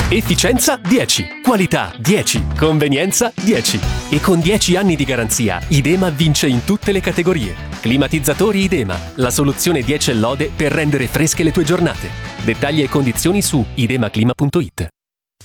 Efficienza 10, qualità 10, convenienza 10. E con 10 anni di garanzia, Idema vince in tutte le categorie. Climatizzatori Idema, la soluzione 10 lode per rendere fresche le tue giornate. Dettagli e condizioni su idemaclima.it.